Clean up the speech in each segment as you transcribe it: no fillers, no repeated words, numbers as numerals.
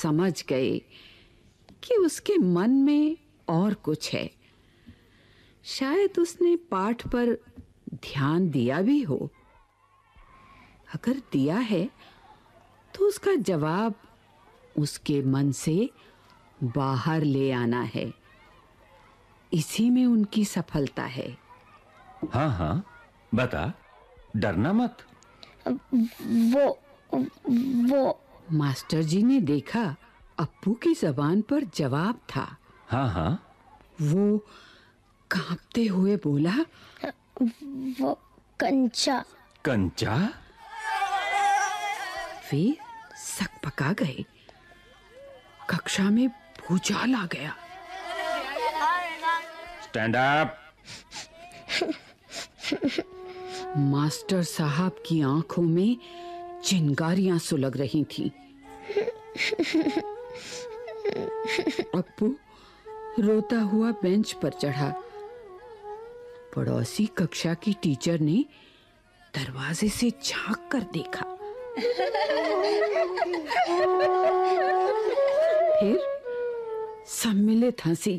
समझ गए कि उसके मन में और कुछ है। शायद उसने पाठ पर ध्यान दिया भी हो। अगर दिया है तो उसका जवाब उसके मन से बाहर ले आना है। इसी में उनकी सफलता है। हाँ हाँ, बता, डरना मत। वो मास्टर जी ने देखा अप्पू की जबान पर जवाब था। हाँ हाँ। वो कांपते हुए बोला, वो कंचा। कंचा? वे सकपका गए। कक्षा में भूचाल आ गया। Stand up. मास्टर साहब की आंखों में चिंगारियां सुलग रही थीं। अप्पू रोता हुआ बेंच पर चढ़ा। पड़ोसी कक्षा की टीचर ने दरवाजे से झांक कर देखा। फिर सम्मिलित हंसी।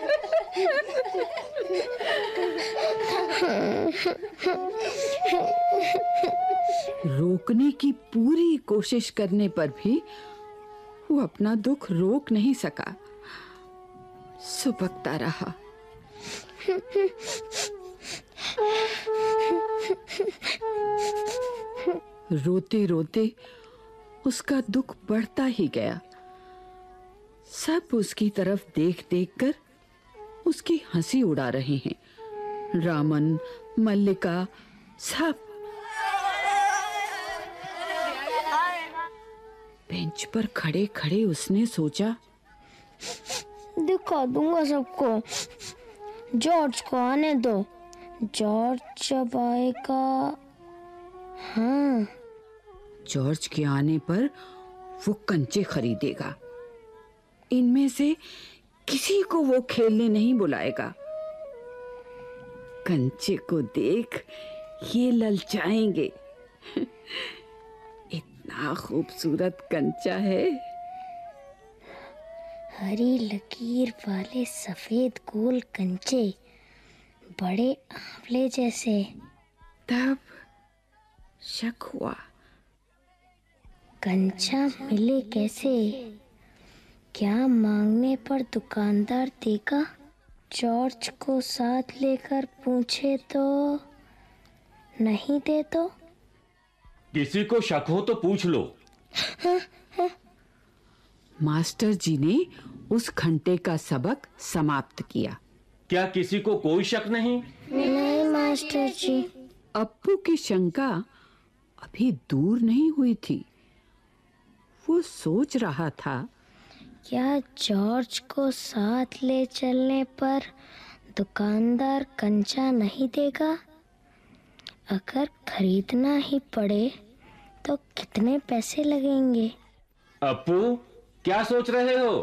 रोकने की पूरी कोशिश करने पर भी वो अपना दुख रोक नहीं सका। सुबकता रहा। रोते रोते उसका दुख बढ़ता ही गया। सब उसकी तरफ देख देखकर उसकी हंसी उड़ा रहे हैं। रामन, मल्लिका, सब। बेंच पर खड़े खड़े उसने सोचा, दिखा दूंगा सबको। जॉर्ज को आने दो। जॉर्ज जब आएगा। हाँ, जॉर्ज के आने पर वो कंचे खरीदेगा। इनमें से किसी को वो खेलने नहीं बुलाएगा। कंचे को देख ये ललचाएंगे। इतना खूबसूरत कंचा है। हरी लकीर वाले सफेद गोल कंचे, बड़े आंवले जैसे। तब शक हुआ। कंचा मिले कैसे? क्या मांगने पर दुकानदार देगा? जॉर्ज को साथ लेकर पूछे तो? नहीं दे तो? किसी को शक हो तो पूछ लो। मास्टर जी ने उस घंटे का सबक समाप्त किया। क्या किसी को कोई शक नहीं? नहीं मास्टर जी। अप्पू की शंका अभी दूर नहीं हुई थी। वो सोच रहा था, क्या जॉर्ज को साथ ले चलने पर दुकानदार कंचा नहीं देगा? अगर खरीदना ही पड़े तो कितने पैसे लगेंगे? अप्पू, क्या सोच रहे हो?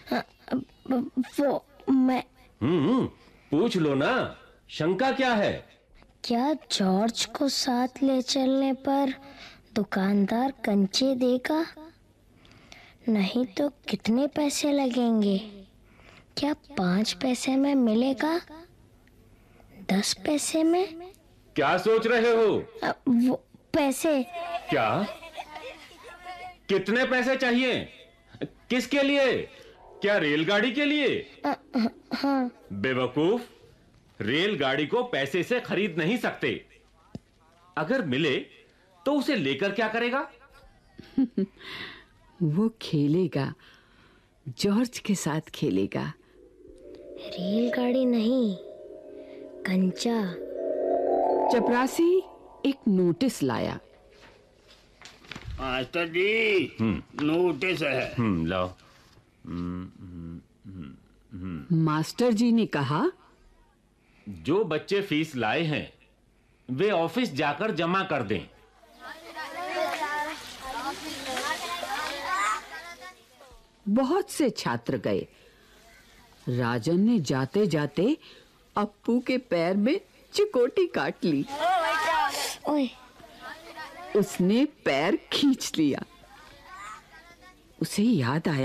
वो मैं पूछ लो ना, शंका क्या है? क्या जॉर्ज को साथ ले चलने पर दुकानदार कंचे देगा? नहीं तो कितने पैसे लगेंगे? क्या 5 पैसे में मिलेगा? 10 पैसे में? क्या सोच रहे हो? वो पैसे। क्या? कितने पैसे चाहिए? किसके लिए? क्या रेलगाड़ी के लिए? हाँ। बेवकूफ, रेलगाड़ी को पैसे से खरीद नहीं सकते। अगर मिले तो उसे लेकर क्या करेगा? वो खेलेगा, जॉर्ज के साथ खेलेगा। रेलगाड़ी नहीं, कंचा। चपरासी एक नोटिस लाया। मास्टर जी, नोटिस है। लाओ। मास्टर जी ने कहा, जो बच्चे फीस लाए हैं वे ऑफिस जाकर जमा कर दें। बहुत से छात्र गए। राजन ने जाते जाते अप्पू के पैर में चिकोटी काट ली। ओए, उसने पैर खींच लिया। उसे याद आया,